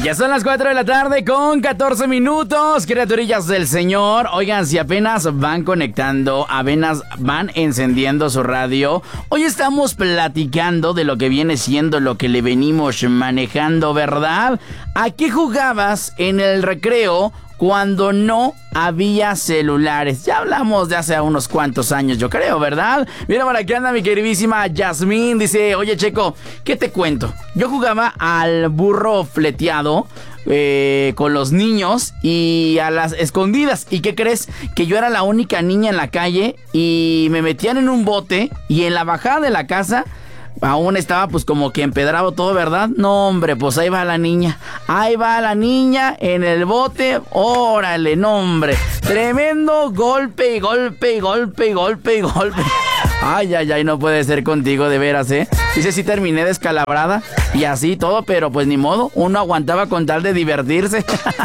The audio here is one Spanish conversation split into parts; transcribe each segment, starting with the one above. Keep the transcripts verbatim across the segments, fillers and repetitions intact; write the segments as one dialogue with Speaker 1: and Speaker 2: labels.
Speaker 1: Ya son las cuatro de la tarde con catorce minutos, criaturillas del Señor. Oigan, si apenas van conectando, apenas van encendiendo su radio, hoy estamos platicando de lo que viene siendo lo que le venimos manejando, ¿verdad? ¿A qué jugabas en el recreo cuando no había celulares? Ya hablamos de hace unos cuantos años, yo creo, ¿verdad? Mira, por aquí anda mi queridísima Yasmín. Dice, oye, Checo, ¿qué te cuento? Yo jugaba al burro fleteado eh, con los niños y a las escondidas. ¿Y qué crees? Que yo era la única niña en la calle y me metían en un bote y en la bajada de la casa aún estaba pues como que empedrado todo, ¿verdad? No, hombre, pues ahí va la niña. Ahí va la niña en el bote. Órale, no, hombre. Tremendo golpe y golpe y golpe y golpe y golpe. Ay, ay, ay, no puede ser contigo, de veras, ¿eh? Dice, sí terminé descalabrada y así todo, pero pues ni modo. Uno aguantaba con tal de divertirse.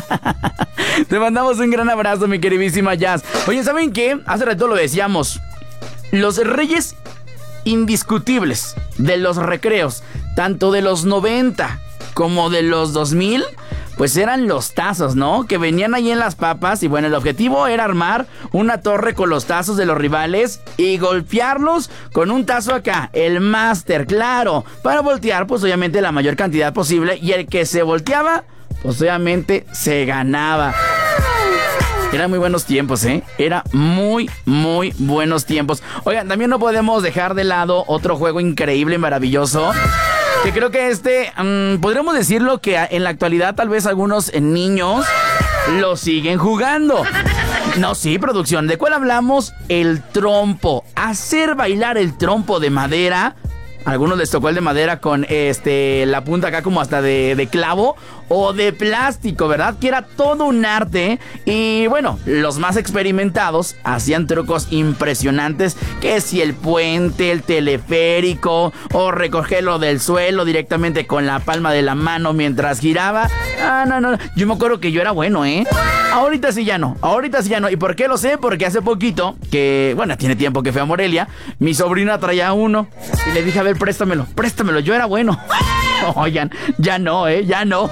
Speaker 1: Te mandamos un gran abrazo, mi queridísima Jazz. Oye, ¿saben qué? Hace rato lo decíamos. Los reyes indiscutibles de los recreos, tanto de los noventa como de los dos mil, pues eran los tazos, ¿no? Que venían ahí en las papas y bueno, el objetivo era armar una torre con los tazos de los rivales y golpearlos con un tazo acá, el máster, claro, para voltear pues obviamente la mayor cantidad posible y el que se volteaba, pues obviamente se ganaba. Eran muy buenos tiempos, ¿eh? Era muy, muy buenos tiempos. Oigan, también no podemos dejar de lado otro juego increíble y maravilloso. Que creo que este, um, podríamos decirlo que en la actualidad tal vez algunos niños lo siguen jugando. No, sí, producción. ¿De cuál hablamos? El trompo. Hacer bailar el trompo de madera. A algunos les tocó el de madera con este la punta acá como hasta de, de clavo o de plástico, ¿verdad? Que era todo un arte. Y bueno, los más experimentados hacían trucos impresionantes. Que si el puente, el teleférico o recogerlo del suelo directamente con la palma de la mano mientras giraba. Ah, no, no, yo me acuerdo que yo era bueno, ¿eh? Ahorita sí ya no, ahorita sí ya no. ¿Y por qué lo sé? Porque hace poquito, que bueno, tiene tiempo que fui a Morelia, mi sobrina traía uno y le dije, a ver, préstamelo, préstamelo, yo era bueno. Oigan, ya no, ¿eh? Ya no.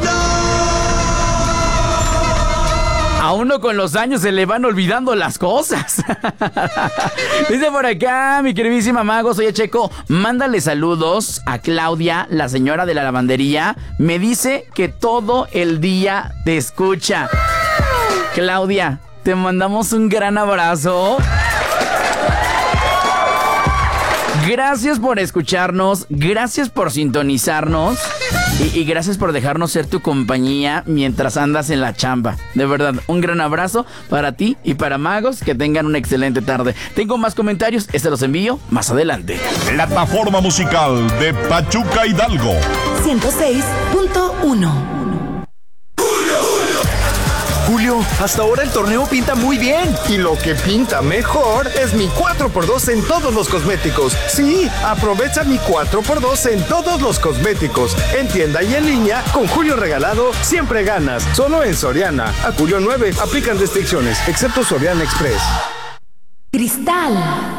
Speaker 1: A uno con los años se le van olvidando las cosas. Dice por acá, mi queridísima Mago, soy Checo, mándale saludos a Claudia, la señora de la lavandería. Me dice que todo el día te escucha. Claudia, te mandamos un gran abrazo. Gracias por escucharnos, gracias por sintonizarnos y, y gracias por dejarnos ser tu compañía mientras andas en la chamba. De verdad, un gran abrazo para ti y para Magos, que tengan una excelente tarde. Tengo más comentarios, este los envío más adelante.
Speaker 2: Plataforma musical de Pachuca Hidalgo.
Speaker 3: ciento seis punto uno.
Speaker 4: Julio, hasta ahora el torneo pinta muy bien.
Speaker 5: Y lo que pinta mejor es mi cuatro por dos en todos los cosméticos. Sí, aprovecha mi cuatro por dos en todos los cosméticos. En tienda y en línea, con Julio regalado, siempre ganas. Solo en Soriana. A Julio nueve, aplican restricciones, excepto Soriana Express.
Speaker 3: Cristal.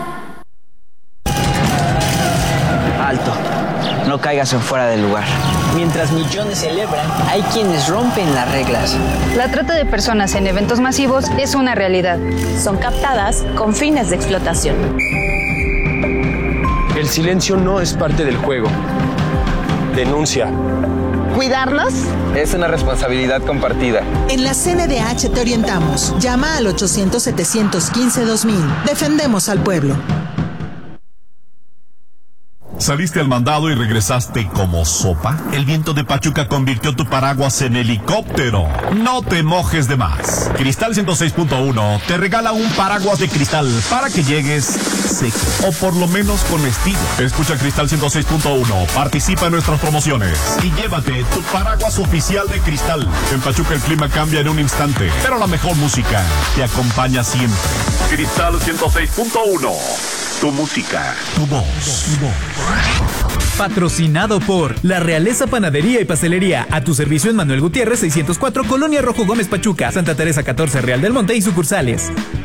Speaker 6: Alto. No caigas en fuera del lugar. Mientras millones celebran, hay quienes rompen las reglas.
Speaker 7: La trata de personas en eventos masivos es una realidad.
Speaker 8: Son captadas con fines de explotación.
Speaker 9: El silencio no es parte del juego. Denuncia.
Speaker 10: ¿Cuidarnos?
Speaker 11: Es una responsabilidad compartida.
Speaker 12: En la C N D H te orientamos. Llama al ochocientos, setecientos quince, dos mil. Defendemos al pueblo.
Speaker 2: ¿Saliste al mandado y regresaste como sopa? El viento de Pachuca convirtió tu paraguas en helicóptero. No te mojes de más. Cristal ciento seis punto uno te regala un paraguas de cristal para que llegues seco, o por lo menos con estilo. Escucha Cristal ciento seis punto uno, participa en nuestras promociones y llévate tu paraguas oficial de Cristal. En Pachuca el clima cambia en un instante, pero la mejor música te acompaña siempre. Cristal ciento seis punto uno. Tu música, tu voz, tu voz.
Speaker 13: Patrocinado por La Realeza Panadería y Pastelería. A tu servicio en Manuel Gutiérrez seiscientos cuatro, Colonia Rojo Gómez Pachuca, Santa Teresa catorce, Real del Monte y sucursales.